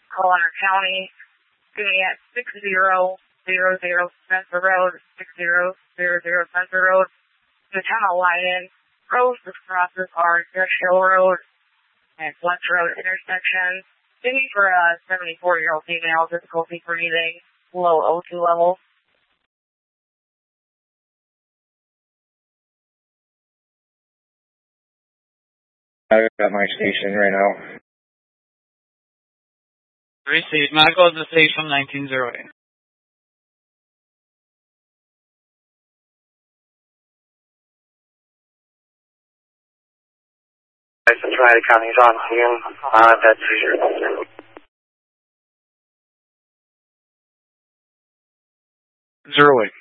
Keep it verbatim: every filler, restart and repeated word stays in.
call Hunter County. Give me at six zero zero zero Spencer Road, six zero zero zero Spencer Road. The town of Leiden. Roads which crosses are Dutch Hill Road and Fletch Road intersection. Give me for a seventy-four-year-old female, difficulty breathing, low O two level. I've got my station right now. Received. Medical is the station nineteen oh eight. Cincinnati County John Hume, uh, that's seizure. Zero eight.